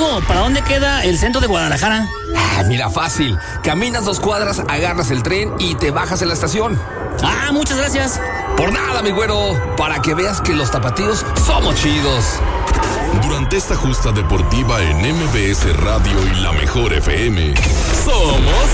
amigo, ¿para dónde queda el centro de Guadalajara? Mira, fácil. Caminas 2 cuadras, agarras el tren y te bajas en la estación. Muchas gracias. Por nada, mi güero. Para que veas que los tapatíos somos chidos. Durante esta justa deportiva en MBS Radio y La Mejor FM, somos